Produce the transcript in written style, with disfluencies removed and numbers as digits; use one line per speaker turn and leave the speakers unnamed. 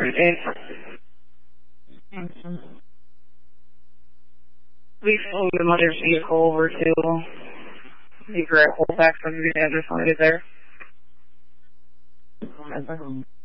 Mm-hmm. We sold the mother's vehicle over to the Great Hole back from the address when it is there.